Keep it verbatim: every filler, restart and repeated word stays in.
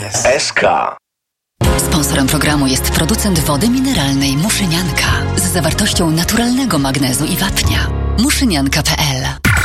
S S K. Sponsorem programu jest producent wody mineralnej Muszynianka z zawartością naturalnego magnezu i wapnia. muszynianka kropka p l